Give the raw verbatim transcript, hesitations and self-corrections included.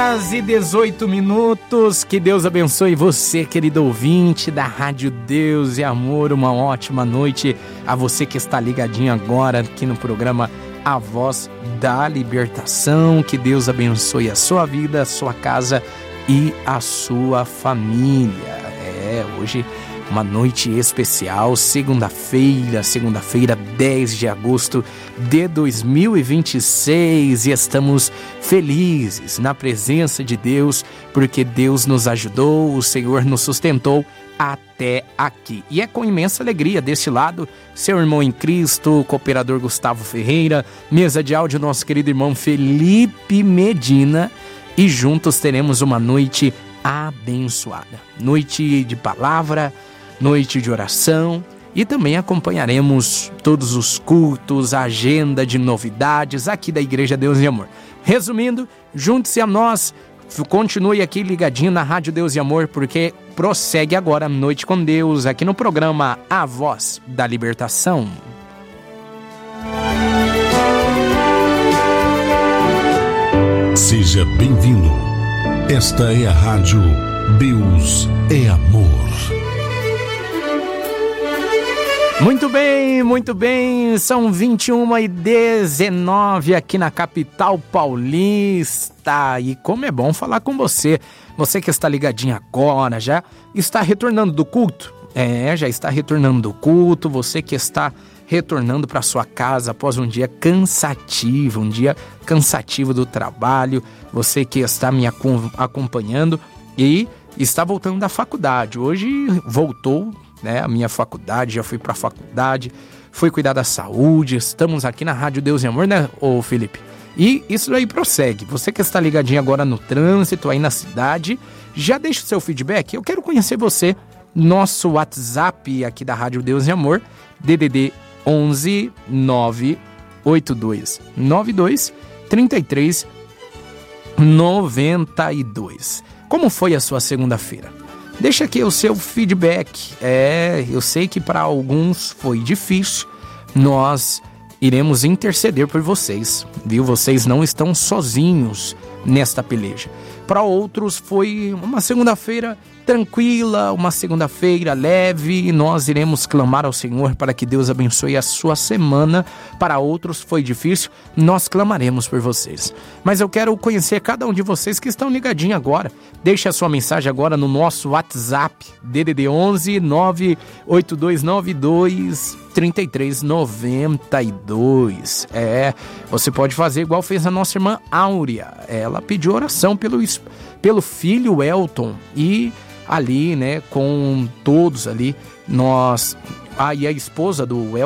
horas e dezoito minutos. Que Deus abençoe você, querido ouvinte da Rádio Deus e Amor. Uma ótima noite a você que está ligadinho agora aqui no programa A Voz da Libertação. Que Deus abençoe a sua vida, a sua casa e a sua família. É, hoje uma noite especial, segunda-feira, segunda-feira, dez de agosto de dois mil e vinte e seis, e estamos felizes na presença de Deus, porque Deus nos ajudou, o Senhor nos sustentou até aqui. E é com imensa alegria deste lado, seu irmão em Cristo, cooperador Gustavo Ferreira, mesa de áudio, nosso querido irmão Felipe Medina, e juntos teremos uma noite abençoada, noite de palavra, noite de oração, e também acompanharemos todos os cultos, a agenda de novidades aqui da Igreja Deus e Amor. Resumindo, junte-se a nós, continue aqui ligadinho na Rádio Deus e Amor, porque prossegue agora a Noite com Deus, aqui no programa A Voz da Libertação. Seja bem-vindo. Esta é a Rádio Deus é Amor. Muito bem, muito bem, são vinte e uma e dezenove aqui na capital paulista, e como é bom falar com você, você que está ligadinho agora, já está retornando do culto? É, já está retornando do culto, você que está retornando para sua casa após um dia cansativo, um dia cansativo do trabalho, você que está me acompanhando e está voltando da faculdade, hoje voltou, né, a minha faculdade, já fui para a faculdade, fui cuidar da saúde, estamos aqui na Rádio Deus e Amor, né, ô Felipe? E isso aí prossegue, você que está ligadinho agora no trânsito, aí na cidade, já deixa o seu feedback, eu quero conhecer você, nosso WhatsApp aqui da Rádio Deus e Amor, D D D onze nove oito dois nove dois três três nove dois. Como foi a sua segunda-feira? Deixa aqui o seu feedback. É, eu sei que para alguns foi difícil. Nós iremos interceder por vocês, viu? Vocês não estão sozinhos nesta peleja. Para outros foi uma segunda-feira tranquila, uma segunda-feira leve, e nós iremos clamar ao Senhor para que Deus abençoe a sua semana. Para outros foi difícil, nós clamaremos por vocês. Mas eu quero conhecer cada um de vocês que estão ligadinhos agora. Deixe a sua mensagem agora no nosso WhatsApp, D D D onze nove oito dois nove dois três três nove dois. É, você pode fazer igual fez a nossa irmã Áurea. Ela pediu oração pelo, pelo filho Elton, e ali, né, com todos ali, nós, aí ah, a esposa do Elton